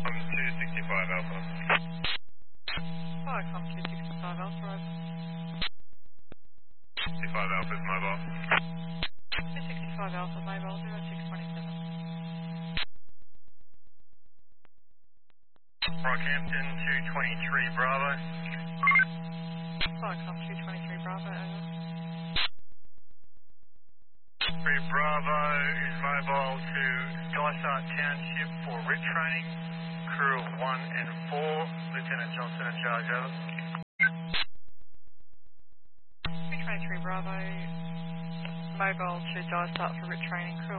265 Alpha. Welcome to 65 Alpha Road. 65 Alpha is mobile. 265 Alpha Mobile 0627. Rockhampton 223 Bravo. Welcome 223 Bravo, over. 3 Bravo is mobile to Dysart Township for RIT training. Crew of 1 and 4. Lieutenant Johnson in charge, over. 223 Bravo, mobile to Dysart for RIT training, crew